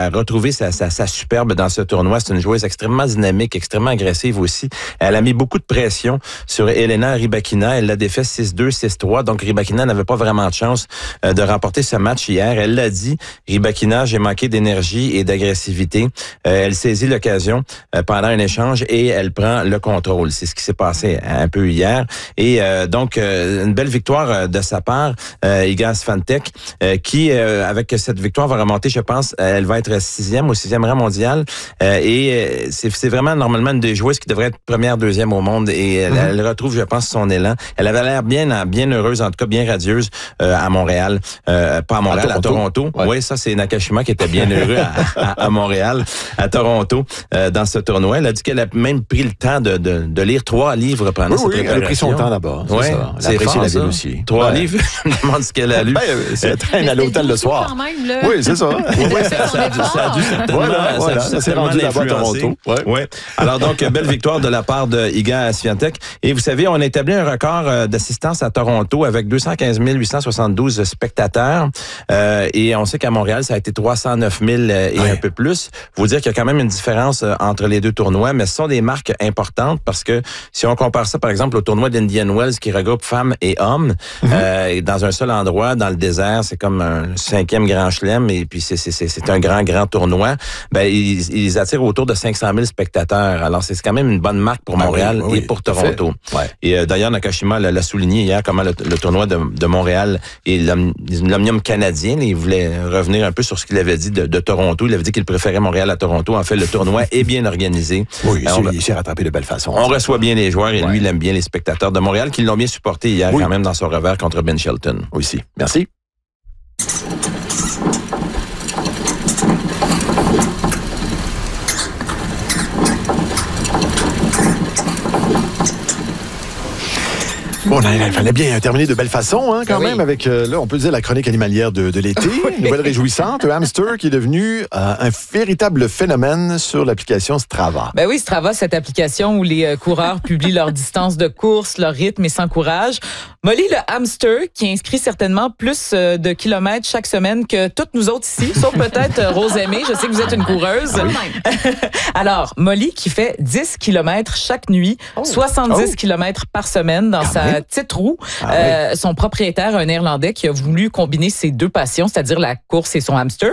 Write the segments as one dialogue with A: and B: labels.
A: à retrouver sa superbe dans ce tournoi. C'est une joueuse extrêmement dynamique, extrêmement agressive aussi. Elle a mis beaucoup de pression sur Elena Rybakina. Elle l'a défait 6-2, 6-3. Donc, Rybakina n'avait pas vraiment de chance de remporter ce match hier. Elle l'a dit, Rybakina, j'ai manqué d'énergie et d'agressivité. Elle saisit l'occasion pendant un échange et elle prend le contrôle. C'est ce qui s'est passé un peu hier. Et donc, une belle victoire de sa part, Iga Swiatek, qui, avec cette victoire, va remonter, je pense, elle va être 6e au 6e rang mondial. Et c'est vraiment normalement une des joueuses qui devrait être première, deuxième au monde. Et elle retrouve, je pense, son élan. Elle avait l'air bien heureuse, en tout cas bien radieuse à Montréal. Pas à Montréal, à Toronto. Ouais. Oui, ça, c'est Nakashima qui était bien heureux à Montréal, à Toronto, dans ce tournoi. Elle a dit qu'elle a même pris le temps de lire 3 livres pendant cette préparation.
B: Elle a pris son temps d'abord.
A: Oui,
B: c'est fort, la ville aussi.
A: 3 livres, je me demande ce qu'elle a lu.
B: Elle traîne à l'hôtel le soir.
C: Quand même, là.
B: Oui, c'est ça.
A: Ça a dû certainement l'influencer. Ouais. Alors donc, belle victoire de la part de Iga Swiatek. Et vous savez, on a établi un record d'assistance à Toronto avec 215 872 spectateurs. Et on sait qu'à Montréal, ça a été 309 000 et un peu plus. Faut dire qu'il y a quand même une différence entre les deux tournois, mais ce sont des marques importantes parce que si on compare ça, par exemple, au tournoi d'Indian Wells qui regroupe femmes et hommes, dans un seul endroit, dans le désert, c'est comme un 5e grand chelem et puis c'est un grand tournoi. Ben, ils attirent autour de 500 000 spectateurs. Alors, c'est quand même une bonne marque pour Montréal et pour Toronto. Ouais. Et d'ailleurs, Nakashima l'a souligné hier, comment le tournoi de Montréal et l'Omnium canadien, il voulait revenir un peu sur ce qu'il avait dit de Toronto. Il avait dit qu'il préférait Montréal à Toronto. En fait, le tournoi est bien organisé.
B: Oui, il s'est rattrapé de belle façon.
A: On reçoit bien les joueurs et lui, il aime bien les spectateurs de Montréal qui l'ont bien supporté hier quand même dans son revers contre Ben Shelton.
B: Aussi. Merci. Bon, il fallait bien terminer de belle façon, hein, quand même, avec, là, on peut dire la chronique animalière de l'été. Une nouvelle réjouissante, un hamster qui est devenu un véritable phénomène sur l'application Strava.
D: Ben oui, Strava, cette application où les coureurs publient leur distance de course, leur rythme et s'encouragent. Molly, le hamster, qui inscrit certainement plus de kilomètres chaque semaine que toutes nous autres ici, sauf peut-être Rose Aimée. Je sais que vous êtes une coureuse. Alors, Molly qui fait 10 kilomètres chaque nuit, 70 kilomètres par semaine dans sa petite roue. Son propriétaire, un Néerlandais qui a voulu combiner ses deux passions, c'est-à-dire la course et son hamster.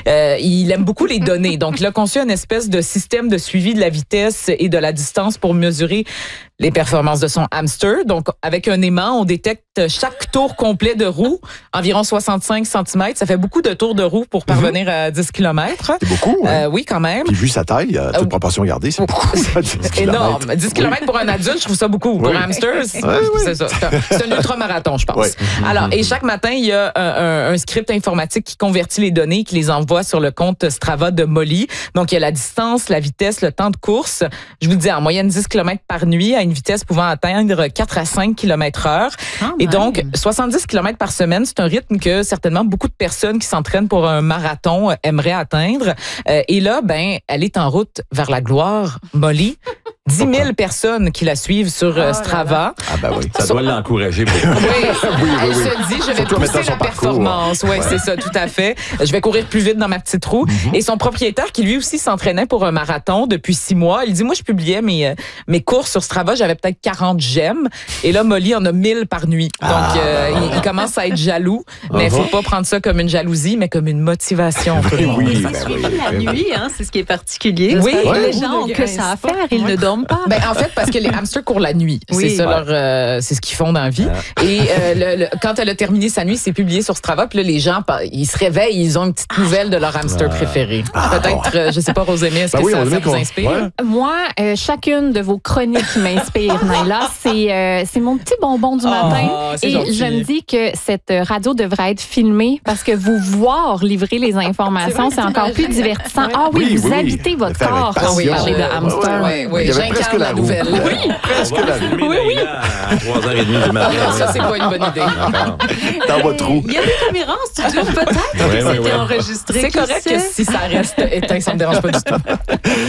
D: Il aime beaucoup les données. Donc, il a conçu une espèce de système de suivi de la vitesse et de la distance pour mesurer les performances de son hamster. Donc, avec un aimant, on détecte chaque tour complet de roue, environ 65 cm. Ça fait beaucoup de tours de roue pour parvenir à 10 km.
B: C'est beaucoup, hein?
D: Oui, quand même.
B: Puis vu sa taille, toute proportion gardée, c'est beaucoup.
D: C'est énorme. 10 km pour un adulte, je trouve ça beaucoup. Pour un hamster, c'est ça. C'est un ultramarathon, je pense. Alors, et chaque matin, il y a un script informatique qui convertit les données, qui les envoie sur le compte Strava de Molly. Donc, il y a la distance, la vitesse, le temps de course. Je vous dis, en moyenne 10 km par nuit, à une vitesse pouvant atteindre 4 à 5 km/h. Et donc, 70 km par semaine, c'est un rythme que certainement beaucoup de personnes qui s'entraînent pour un marathon aimeraient atteindre. Et là, ben, elle est en route vers la gloire, Molly. 10 000 personnes qui la suivent sur Strava.
A: Ah ben oui, ça doit l'encourager beaucoup.
D: Elle se dit, je vais pousser la performance. Oui, c'est ça, tout à fait. Je vais courir plus vite dans ma petite roue. Et son propriétaire, qui lui aussi s'entraînait pour un marathon depuis 6 mois, il dit, moi, je publiais mes courses sur Strava, j'avais peut-être 40 j'aime. Et là, Molly en a 1000 par nuit. Donc, il commence à être jaloux. Mais il ne faut pas prendre ça comme une jalousie, mais comme une motivation.
C: Ça suit la nuit, hein, c'est ce qui est particulier.
D: Oui,
C: les gens ont que ça à faire, ils ne dorment pas.
D: Ben, en fait, parce que les hamsters courent la nuit. C'est ça c'est ce qu'ils font dans la vie. Et quand elle a terminé sa nuit, c'est publié sur Strava. Puis là, les gens, ils se réveillent, ils ont une petite nouvelle de leur hamster préféré. Peut-être, je sais pas, Rosémie, est-ce que ça vous inspire?
E: Moi, chacune de vos chroniques m'inspire, Naila. C'est mon petit bonbon du matin. Et je me dis que cette radio devrait être filmée parce que vous voir livrer les informations, c'est encore plus divertissant. Vous habitez votre corps quand vous parlez de hamster.
D: Oui, j'incarne la nouvelle.
B: Oui, presque la vie.
D: Oui.
A: À 3h30 du matin.
D: Ça, c'est pas une bonne idée.
B: Dans votre trou.
C: Il y a des caméras en studio, peut-être, que c'était enregistré.
D: C'est correct que si ça reste éteint, ça me dérange pas du tout.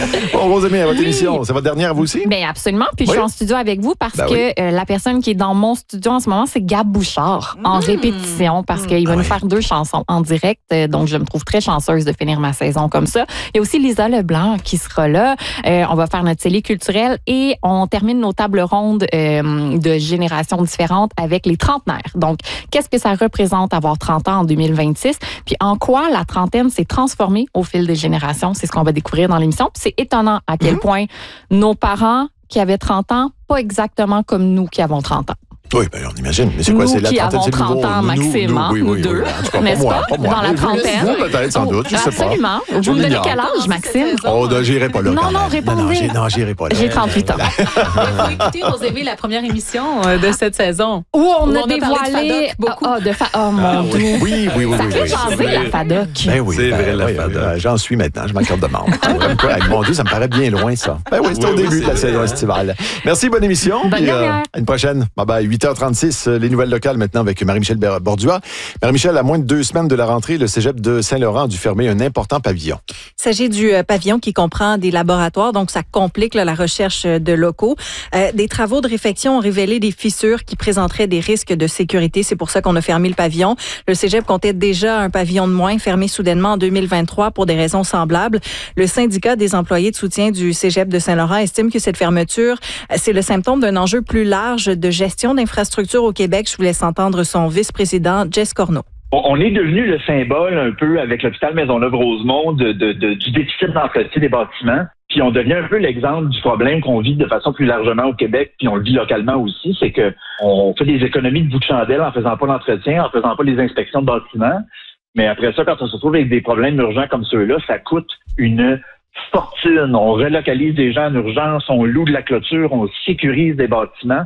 B: Bon, Rosemée, à votre émission, c'est votre dernière à vous aussi?
E: Bien, absolument. Puis je suis en studio avec vous parce que la personne qui est dans mon studio en ce moment, c'est Gab Bouchard, en répétition, parce qu'il va nous faire 2 chansons en direct. Donc, je me trouve très chanceuse de finir ma saison comme ça. Il y a aussi Lisa Leblanc qui sera là. On va faire notre télé culturelle et on termine nos tables rondes de générations différentes avec les trentenaires. Donc, qu'est-ce que ça représente avoir 30 ans en 2026? Puis en quoi la trentaine s'est transformée au fil des générations? C'est ce qu'on va découvrir dans l'émission. Puis c'est étonnant à quel point nos parents qui avaient 30 ans, pas exactement comme nous qui avons 30 ans.
B: Oui, ben on imagine. Mais c'est quoi? C'est la trentaine, c'est le nouveau.
E: Nous qui avons 30 ans, Maxime, nous deux, n'est-ce pas? Dans la trentaine.
B: Vous, peut-être, sans doute, je sais pas.
E: Absolument. Vous me donnez quel âge, Maxime?
B: Oh, j'irai pas là.
E: Non, répondez.
B: Non, j'irai pas là.
E: J'ai 38 ans.
C: Il faut écouter, Rosemée, la première émission de cette saison.
E: Où on a dévoilé
C: beaucoup.
E: Oh mon Dieu.
B: Oui.
E: Ça fait jaser la FADOC.
B: Ben oui,
A: c'est vrai, la FADOC.
B: J'en suis maintenant, je m'accorde de membre. Mon Dieu, ça me paraît bien loin, ça. Ben oui, c'est au début de la saison estivale. Merci, bonne émission.
E: Bonne dernière.
B: À une prochaine. Bye bye. 8h36. Les nouvelles locales maintenant avec Marie-Michel Bordua. Marie-Michel, à moins de 2 semaines de la rentrée, le cégep de Saint-Laurent a dû fermer un important pavillon.
C: Il s'agit du pavillon qui comprend des laboratoires, donc ça complique la recherche de locaux. Des travaux de réfection ont révélé des fissures qui présenteraient des risques de sécurité. C'est pour ça qu'on a fermé le pavillon. Le cégep comptait déjà un pavillon de moins fermé soudainement en 2023 pour des raisons semblables. Le syndicat des employés de soutien du cégep de Saint-Laurent estime que cette fermeture, c'est le symptôme d'un enjeu plus large de gestion d'infrastructures au Québec. Je vous laisse entendre son vice-président, Jess Corneau.
F: On est devenu le symbole un peu avec l'hôpital Maisonneuve-Rosemont du déficit d'entretien des bâtiments. Puis on devient un peu l'exemple du problème qu'on vit de façon plus largement au Québec, puis on le vit localement aussi, c'est que on fait des économies de bout de chandelle en faisant pas l'entretien, en faisant pas les inspections de bâtiments. Mais après ça, quand on se retrouve avec des problèmes urgents comme ceux-là, ça coûte une fortune. On relocalise des gens en urgence, on loue de la clôture, on sécurise des bâtiments.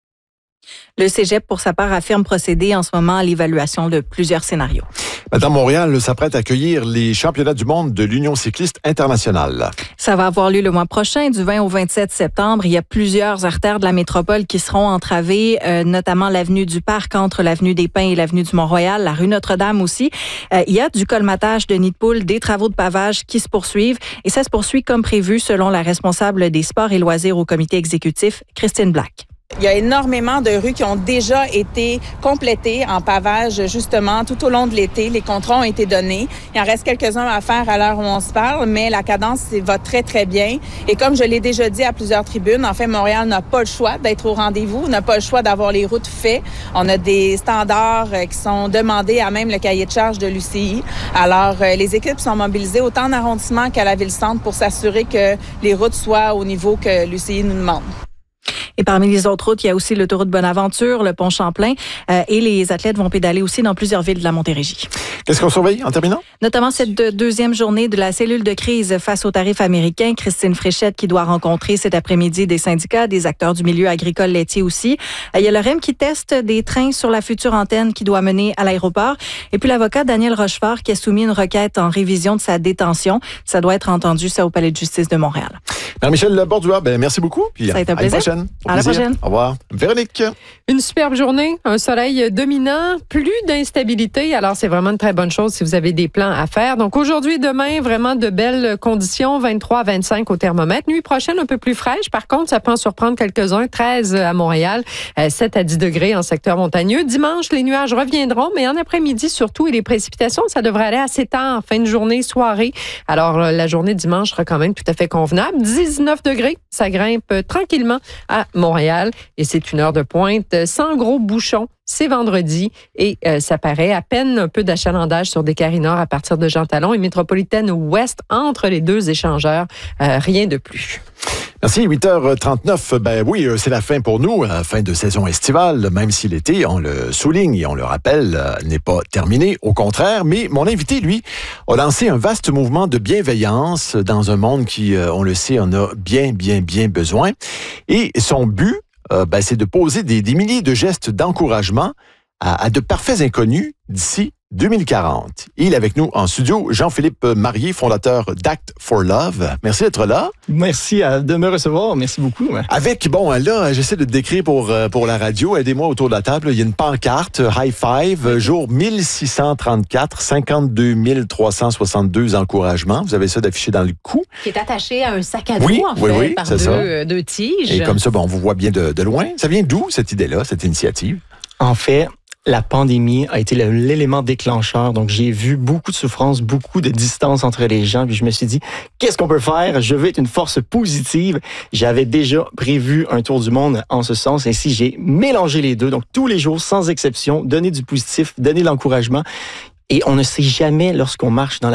C: Le cégep, pour sa part, affirme procéder en ce moment à l'évaluation de plusieurs scénarios.
B: Maintenant, Montréal s'apprête à accueillir les championnats du monde de l'Union cycliste internationale.
C: Ça va avoir lieu le mois prochain, du 20 au 27 septembre. Il y a plusieurs artères de la métropole qui seront entravées, notamment l'avenue du Parc entre l'avenue des Pins et l'avenue du Mont-Royal, la rue Notre-Dame aussi. Il y a du colmatage de nids de poules, des travaux de pavage qui se poursuivent et ça se poursuit comme prévu selon la responsable des sports et loisirs au comité exécutif, Christine Black.
G: Il y a énormément de rues qui ont déjà été complétées en pavage, justement, tout au long de l'été. Les contrats ont été donnés. Il en reste quelques-uns à faire à l'heure où on se parle, mais la cadence va très, très bien. Et comme je l'ai déjà dit à plusieurs tribunes, en fait, Montréal n'a pas le choix d'être au rendez-vous, n'a pas le choix d'avoir les routes faites. On a des standards qui sont demandés à même le cahier de charge de l'UCI. Alors, les équipes sont mobilisées autant en arrondissement qu'à la ville-centre pour s'assurer que les routes soient au niveau que l'UCI nous demande.
C: Et parmi les autres routes, il y a aussi l'autoroute Bonaventure, le pont Champlain et les athlètes vont pédaler aussi dans plusieurs villes de la Montérégie.
B: Qu'est-ce qu'on surveille en terminant?
C: Notamment cette deuxième journée de la cellule de crise face aux tarifs américains. Christine Fréchette qui doit rencontrer cet après-midi des syndicats, des acteurs du milieu agricole laitier aussi. Il y a le REM qui teste des trains sur la future antenne qui doit mener à l'aéroport. Et puis l'avocat Daniel Rochefort qui a soumis une requête en révision de sa détention. Ça doit être entendu, ça, au Palais de justice de Montréal.
B: Marie-Michel Bordua, merci beaucoup. Puis
C: ça a été un plaisir.
B: À la prochaine. Au revoir. Véronique.
H: Une superbe journée, un soleil dominant, plus d'instabilité. Alors, c'est vraiment une très bonne chose si vous avez des plans à faire. Donc, aujourd'hui et demain, vraiment de belles conditions, 23 à 25 au thermomètre. Nuit prochaine, un peu plus fraîche. Par contre, ça peut en surprendre quelques-uns. 13 à Montréal, 7 à 10 degrés en secteur montagneux. Dimanche, les nuages reviendront, mais en après-midi surtout, et les précipitations, ça devrait aller assez tard, fin de journée, soirée. Alors, la journée dimanche sera quand même tout à fait convenable. 19 degrés, ça grimpe tranquillement à Montréal et c'est une heure de pointe sans gros bouchons. C'est vendredi et ça paraît à peine un peu d'achalandage sur des carrés nord à partir de Jean Talon et métropolitaine ouest entre les deux échangeurs. Rien de plus.
B: Merci, 8h39. Oui, c'est la fin pour nous, fin de saison estivale, même si l'été, on le souligne et on le rappelle, n'est pas terminé, au contraire. Mais mon invité, lui, a lancé un vaste mouvement de bienveillance dans un monde qui, on le sait, en a bien besoin. Et son but, c'est de poser des milliers de gestes d'encouragement à de parfaits inconnus d'ici 2040. Il est avec nous en studio, Jean-Philippe Marié, fondateur d'Act for Love. Merci d'être là.
I: Merci de me recevoir. Merci beaucoup.
B: Avec, là, j'essaie de te décrire pour la radio. Aidez-moi autour de la table. Il y a une pancarte, High Five, jour 1634, 52 362 encouragements. Vous avez ça d'affiché dans le cou.
J: Qui est attaché à un sac à dos, par deux tiges.
B: Et comme ça, on vous voit bien de loin. Ça vient d'où, cette idée-là, cette initiative?
I: En fait, la pandémie a été l'élément déclencheur. Donc, j'ai vu beaucoup de souffrance, beaucoup de distance entre les gens. Puis je me suis dit, qu'est-ce qu'on peut faire? Je veux être une force positive. J'avais déjà prévu un tour du monde en ce sens. Ainsi, j'ai mélangé les deux. Donc, tous les jours, sans exception, donner du positif, donner de l'encouragement. Et on ne sait jamais, lorsqu'on marche dans